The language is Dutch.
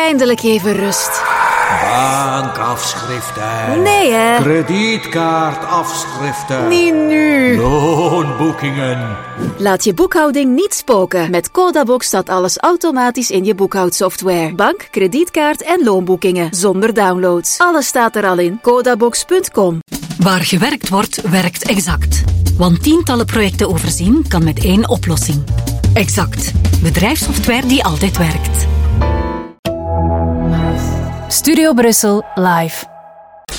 Eindelijk even rust. Bankafschriften. Nee, hè? Kredietkaartafschriften. Niet nu. Loonboekingen. Laat je boekhouding niet spoken. Met Codabox staat alles automatisch in je boekhoudsoftware. Bank, kredietkaart en loonboekingen. Zonder downloads. Alles staat er al in. Codabox.com. Waar gewerkt wordt, werkt Exact. Want tientallen projecten overzien kan met één oplossing. Exact. Bedrijfssoftware die altijd werkt. Studio Brussel live.